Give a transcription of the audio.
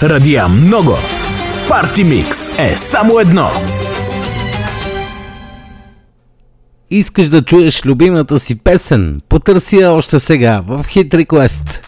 Радия много. Парти Микс е само едно. Искаш да чуеш любимата си песен? Потърси я още сега в Hit Request.